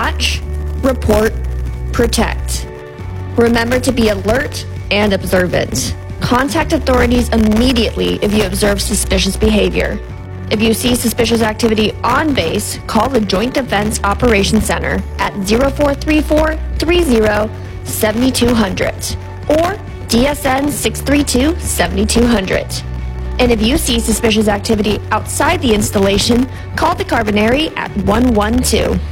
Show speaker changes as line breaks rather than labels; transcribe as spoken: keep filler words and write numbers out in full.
watch, report, protect. Remember to be alert and observant. Contact authorities immediately if you observe suspicious behavior. If you see suspicious activity on base, call the Joint Defense Operations Center at zero four three four, three zero, seven two zero zero or D S N six three two, seven two zero zero. And if you see suspicious activity outside the installation, call the Carbonary at one one two.